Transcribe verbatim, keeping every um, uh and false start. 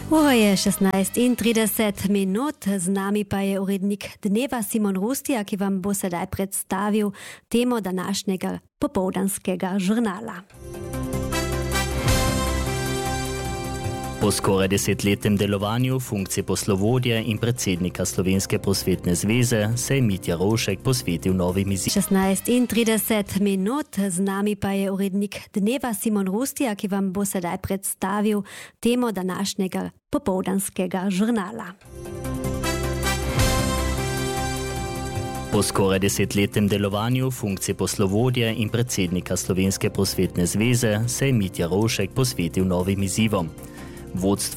Ura je šestnajst in trideset minut, z nami pa je urednik dneva Simon Rustija, ki vam bo sedaj predstavil temo današnjega popoldanskega žurnala. Po skoraj desetletnem delovanju funkcije poslovodje in predsednika Slovenske prosvetne zveze se je Mitja Rovšek posvetil novim izzivom. šestnajst in trideset minut, z nami pa je urednik dneva Simon Rustija, ki vam bo sedaj predstavil temo današnjega popoldanskega žurnala. Po skoraj desetletnem delovanju funkcije poslovodje in predsednika Slovenske prosvetne zveze se je Mitja Rovšek posvetil novim izzivom. Vodstvo